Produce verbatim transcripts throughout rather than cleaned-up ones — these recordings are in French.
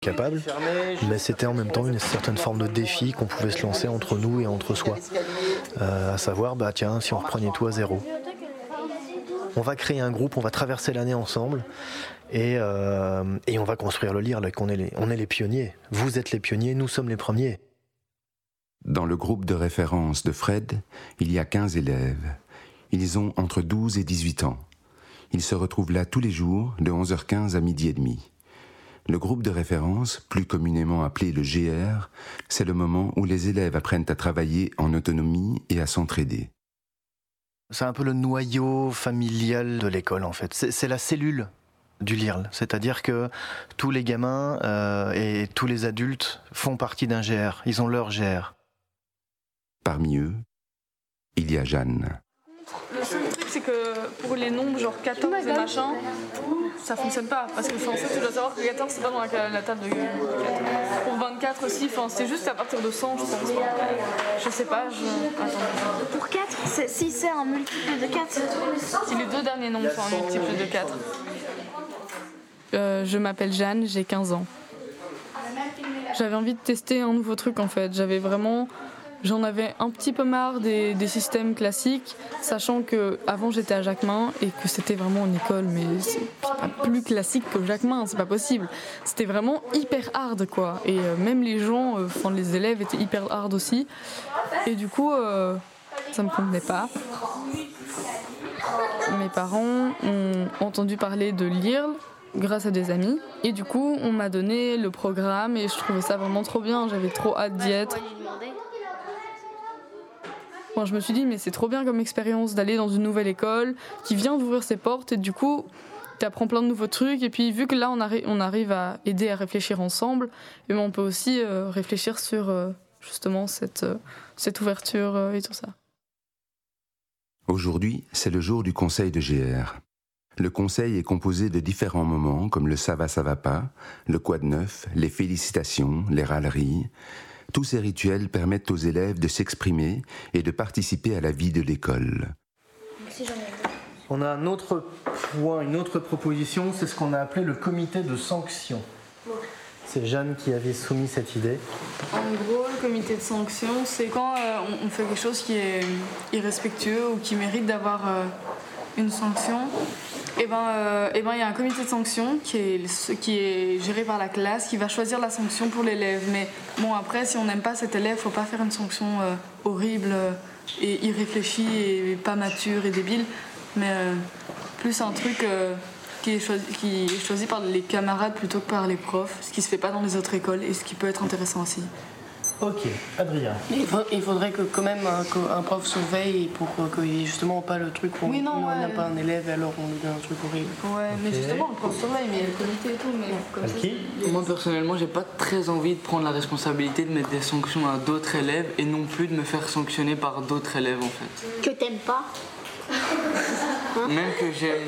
capable, mais c'était en même temps une certaine forme de défi qu'on pouvait se lancer entre nous et entre soi. Euh, à savoir, bah tiens, si on reprenait tout à zéro. On va créer un groupe, on va traverser l'année ensemble et, euh, et on va construire le Lirl. On est les, on est les pionniers. Vous êtes les pionniers, nous sommes les premiers. Dans le groupe de référence de Fred, il y a quinze élèves. Ils ont entre douze et dix-huit ans. Ils se retrouvent là tous les jours, de onze heures quinze à midi et demi. Le groupe de référence, plus communément appelé le G R, c'est le moment où les élèves apprennent à travailler en autonomie et à s'entraider. C'est un peu le noyau familial de l'école en fait. C'est, c'est la cellule du Lirl, c'est-à-dire que tous les gamins euh, et tous les adultes font partie d'un G R. Ils ont leur G R. Parmi eux, il y a Jeanne. Le seul truc, c'est que pour les nombres, genre quatorze et machin, ça fonctionne pas. Parce que en fait, tu dois savoir que quatorze, c'est pas dans la, la table de quatre. Pour vingt-quatre aussi, c'est juste à partir de cent, je pense. Je sais pas, je. Attends. Pour quatre, c'est, si c'est un multiple de quatre. Si les deux derniers nombres sont un multiple de quatre. Euh, je m'appelle Jeanne, j'ai quinze ans. J'avais envie de tester un nouveau truc en fait. J'avais vraiment. J'en avais un petit peu marre des, des systèmes classiques, sachant qu'avant j'étais à Jacquemin et que c'était vraiment une école, mais c'est pas plus classique que Jacquemin, c'est pas possible. C'était vraiment hyper hard quoi, et euh, même les gens, enfin euh, les élèves étaient hyper hard aussi, et du coup euh, ça me convenait pas. Mes parents ont entendu parler de Lirl grâce à des amis, et du coup on m'a donné le programme et je trouvais ça vraiment trop bien, j'avais trop hâte d'y être. Bon, je me suis dit, mais c'est trop bien comme expérience d'aller dans une nouvelle école qui vient d'ouvrir ses portes et du coup, tu apprends plein de nouveaux trucs. Et puis, vu que là, on, arri- on arrive à aider à réfléchir ensemble, et ben, on peut aussi euh, réfléchir sur euh, justement cette, euh, cette ouverture euh, et tout ça. Aujourd'hui, c'est le jour du conseil de G R. Le conseil est composé de différents moments comme le ça va, ça va pas, le quoi de neuf, les félicitations, les râleries. Tous ces rituels permettent aux élèves de s'exprimer et de participer à la vie de l'école. On a un autre point, une autre proposition, c'est ce qu'on a appelé le comité de sanction. C'est Jeanne qui avait soumis cette idée. En gros, le comité de sanction, c'est quand euh, on fait quelque chose qui est irrespectueux ou qui mérite d'avoir euh, une sanction. Et ben, euh, et ben, il y a un comité de sanction qui est, qui est géré par la classe, qui va choisir la sanction pour l'élève. Mais bon, après, si on n'aime pas cet élève, il ne faut pas faire une sanction euh, horrible et irréfléchie et pas mature et débile. Mais euh, plus un truc euh, qui, est choisi, qui est choisi par les camarades plutôt que par les profs, ce qui ne se fait pas dans les autres écoles et ce qui peut être intéressant aussi. Ok, Adrien. Il, faut, il faudrait que quand même un, un prof surveille pour qu'il n'y ait justement pas le truc où oui, non, on n'a ouais. pas un élève et alors on lui donne un truc horrible. Ouais, okay. Mais justement, le prof surveille, mais il y a le comité et tout. Mais comme ça, c'est... Moi personnellement, j'ai pas très envie de prendre la responsabilité de mettre des sanctions à d'autres élèves et non plus de me faire sanctionner par d'autres élèves en fait. Que t'aimes pas hein? Même que j'aime.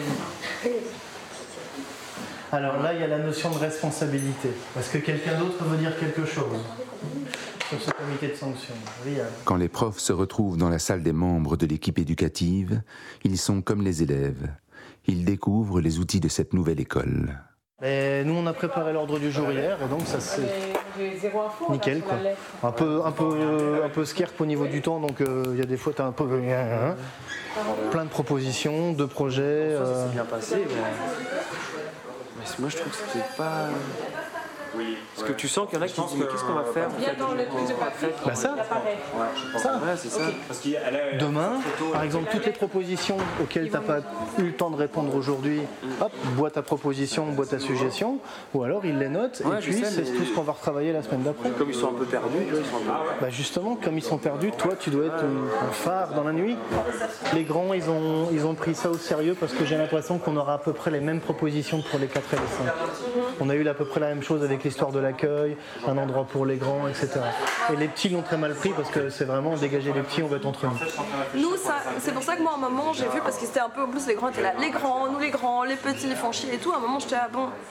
Alors là, il y a la notion de responsabilité. Est-ce que quelqu'un d'autre veut dire quelque chose sur ce comité de sanction? Rian. Quand les profs se retrouvent dans la salle des membres de l'équipe éducative, ils sont comme les élèves. Ils découvrent les outils de cette nouvelle école. Et nous, on a préparé l'ordre du jour hier, et donc ça c'est nickel quoi. Un peu, un peu, un peu scarpe au niveau du temps, donc il euh, y a des fois t'as un peu hein, plein de propositions, de projets. Euh... Ça s'est bien passé, mais... mais moi je trouve que c'était pas. Oui. Parce que tu sens qu'il y en a qui disent mais qu'est-ce qu'on va faire en fait, dans le truc de papier. Bah ça, ouais, ça. Ouais, c'est ça. Okay. Parce qu'il y a, demain, par exemple, toutes les propositions auxquelles tu n'as pas eu le temps de répondre aujourd'hui, hop, bois ta proposition, bois ta suggestion, ou alors ils les notent, ouais, et puis sais, c'est mais... tout ce qu'on va retravailler la semaine d'après. Comme ils sont un peu perdus, ils sont un peu... Bah justement, comme ils sont perdus, toi tu dois être un phare dans la nuit. Les grands, ils ont, ils ont pris ça au sérieux parce que j'ai l'impression qu'on aura à peu près les mêmes propositions pour les quatre et les cinq. On a eu à peu près la même chose avec l'histoire de l'accueil, un endroit pour les grands, et cetera. Et les petits l'ont très mal pris parce que c'est vraiment dégager les petits, on va être entre nous. Nous, ça, c'est pour ça que moi, à un moment, j'ai vu, parce que c'était un peu, en plus, les grands étaient là, les grands, nous les grands, les petits, les franchis et tout. À un moment, j'étais là, bon,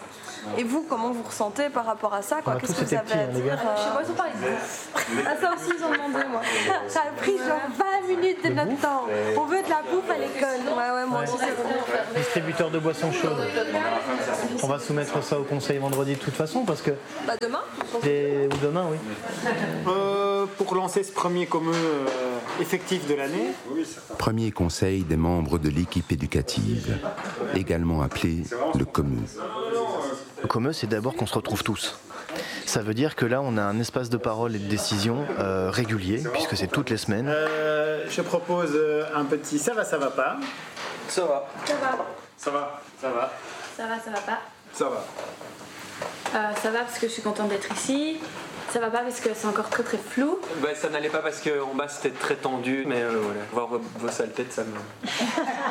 Et vous, comment vous ressentez par rapport à ça On quoi? a Qu'est-ce tous que vous été avez petits, à hein, les dire gars. euh, Je sais pas, ils ont parlé de bouffe. Ah, ça aussi, ils ont demandé, moi. Ça a pris genre vingt minutes de notre temps. On veut de la bouffe à l'école. Ouais, ouais, moi aussi, c'est bon. Distributeur de boissons chaudes. On va soumettre ça au conseil vendredi de toute façon parce que. Bah, demain Et... Ou demain, oui. Euh, pour lancer ce premier commun euh, effectif de l'année. Premier conseil des membres de l'équipe éducative, également appelé le commun. Le commun, c'est d'abord qu'on se retrouve tous. Ça veut dire que là, on a un espace de parole et de décision euh, régulier, puisque c'est toutes les semaines. Euh, je propose euh, un petit ça va, ça va pas. Ça va. Ça va. Ça va, ça va. Ça va, ça va pas. Ça va. Euh, ça va parce que je suis contente d'être ici. Ça va pas parce que c'est encore très très flou. Bah, ça n'allait pas parce qu'en bas c'était très tendu, mais euh, voilà. Voir vos, vos sales têtes, ça me.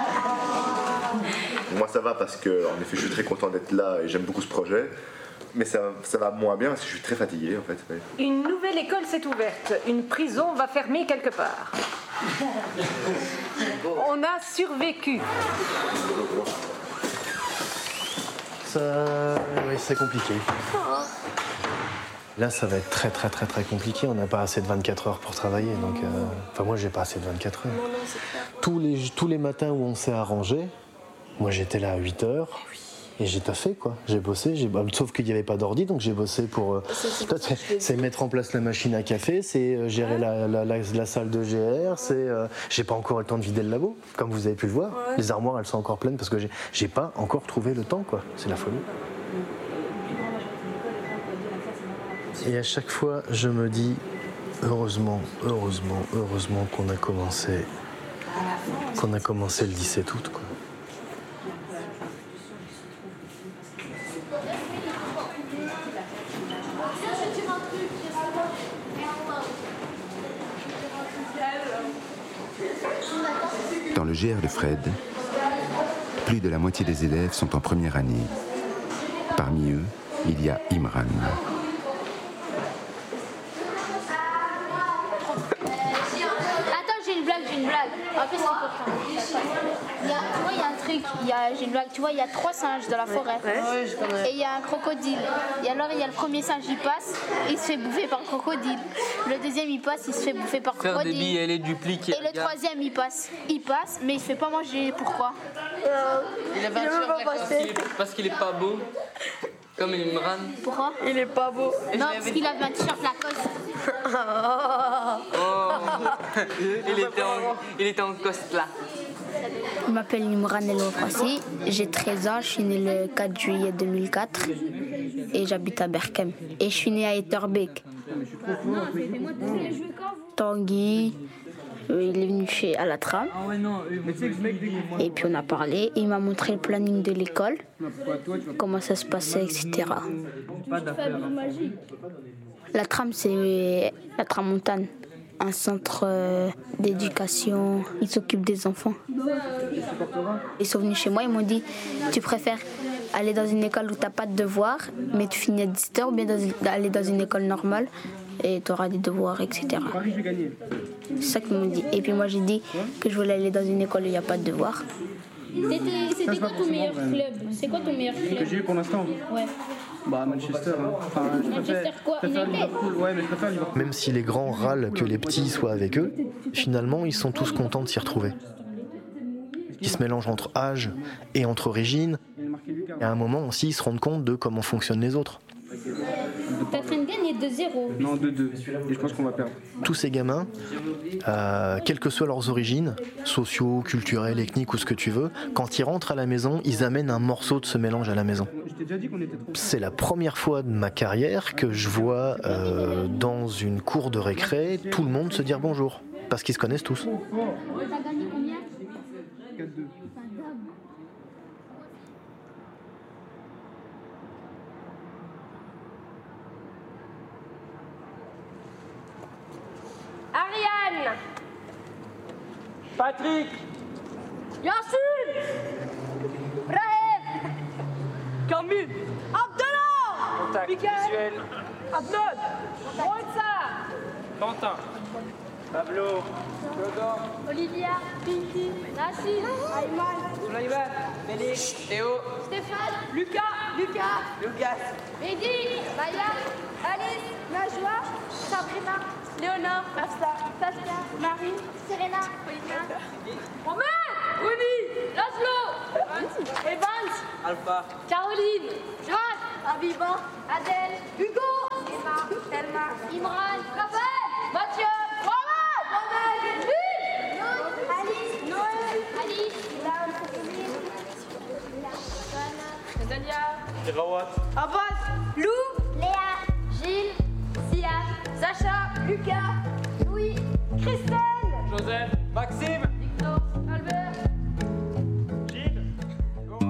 Moi ça va parce que en effet je suis très content d'être là et j'aime beaucoup ce projet. Mais ça, ça va moins bien parce que je suis très fatigué en fait. Ouais. Une nouvelle école s'est ouverte. Une prison va fermer quelque part. On a survécu. Ça, oui, c'est compliqué. Là, ça va être très très très très compliqué. On n'a pas assez de vingt-quatre heures pour travailler. Donc, euh... enfin, moi, j'ai pas assez de vingt-quatre heures. Tous les, tous les matins où on s'est arrangé, moi, j'étais là à huit heures. Et j'ai taffé, quoi. J'ai bossé, j'ai... sauf qu'il n'y avait pas d'ordi, donc j'ai bossé pour... Euh... C'est, c'est mettre en place la machine à café, c'est euh, gérer la, la, la, la salle de G R, c'est... Euh... J'ai pas encore eu le temps de vider le labo, comme vous avez pu le voir. Ouais. Les armoires, elles sont encore pleines parce que j'ai, j'ai pas encore trouvé le temps, quoi. C'est la folie. Et à chaque fois, je me dis, heureusement, heureusement, heureusement qu'on a commencé... qu'on a commencé le dix-sept août, quoi. Dans le G R de Fred, plus de la moitié des élèves sont en première année. Parmi eux, il y a Imran. Attends, j'ai une blague, j'ai une blague. En plus, c'est important. Il y a, tu vois, il y a un truc, il y a, j'ai une blague. Tu vois, il y a trois singes dans la forêt. Ouais, je connais. Et il y a un crocodile. Et alors, il y a le premier singe, il passe, il se fait bouffer par le crocodile. Le deuxième, il passe, il se fait bouffer par le Faire crocodile. des billets, les dupliquer. Et le troisième, il passe. Il passe, mais il se fait pas manger. Pourquoi? Il a Il veut pas passer. Parce qu'il est pas beau. Comme Imran. Pourquoi? Il est pas beau. Non, parce qu'il avait un t-shirt Lacoste. Oh. il, était en, il était en coste là. Je m'appelle Imran El Wafrassi, j'ai treize ans, je suis né le quatre juillet deux mille quatre et j'habite à Berkem. Et je suis né à Etterbeek. Tanguy, il est venu chez à la tram. Et puis on a parlé, et il m'a montré le planning de l'école, comment ça se passait, et cetera. La tram, c'est la Tramontane, un centre d'éducation. Ils s'occupent des enfants. Ils sont venus chez moi, ils m'ont dit, tu préfères aller dans une école où tu n'as pas de devoirs, mais tu finis à dix-sept heures, ou bien aller dans une école normale et tu auras des devoirs, et cetera. C'est ça qu'ils m'ont dit. Et puis moi, j'ai dit que je voulais aller dans une école où il n'y a pas de devoirs. C'était, c'était quoi ton meilleur club? C'est quoi ton meilleur club Que j'ai eu pour l'instant? Ouais. Bah Manchester. Hein. Enfin, je Manchester préfère, quoi? je préfère United? Liverpool. Ouais, mais je préfère Liverpool. Même si les grands râlent que les petits soient avec eux, finalement, ils sont tous contents de s'y retrouver. Ils se mélangent entre âge et entre origines. Et à un moment aussi, ils se rendent compte de comment fonctionnent les autres. T'es en train de gagner deux zéro. Non, deux deux. Et je pense qu'on va perdre. Tous ces gamins, euh, quelles que soient leurs origines, sociaux, culturelles, ethniques ou ce que tu veux, quand ils rentrent à la maison, ils amènent un morceau de ce mélange à la maison. C'est la première fois de ma carrière que je vois euh, dans une cour de récré tout le monde se dire bonjour, parce qu'ils se connaissent tous. T'as gagné combien? quatre deux. Ariane, Patrick, Yassine, Brahim, Camille, Abdallah, Contact visuel. Abnod, Moïsa, Quentin. Pablo. Theodore. Olivia, Pinky, Nassim, Ayman, Sulaiman. Félix. Théo. Stéphane, Lucas, Lucas, Lucas, Mehdi, Maya, Alice, Najwa, Sabrina, Léonore, Afsa, Saskia, Marie, Serena, Paulina, Romain, Rony, Laszlo, Evans, Alpha, Caroline, Joanne, Abiba, Adèle, Hugo, Emma, Thelma, Imran, Raphaël, Mathieu, Mohamed, Mohamed, Lille, Alice, Noël, Alice, Ilan, Céline, Nadia, Rawat, Abbas, Lou, Léa, Gilles, Sia, Sacha, Lucas,